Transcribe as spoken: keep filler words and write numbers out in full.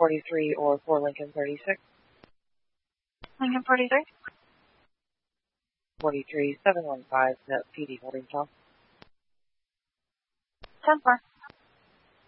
forty-three or for Lincoln thirty-six. Lincoln forty-three. forty-three seven one five, the P D holding call. ten four.